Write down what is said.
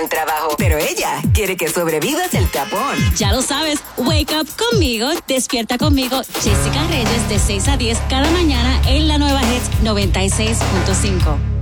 al trabajo, pero ella quiere que sobrevivas el tapón. Ya lo sabes, wake up conmigo, despierta conmigo, Jessica Reyes, de 6 a 10 cada mañana en la nueva Hits 96.5.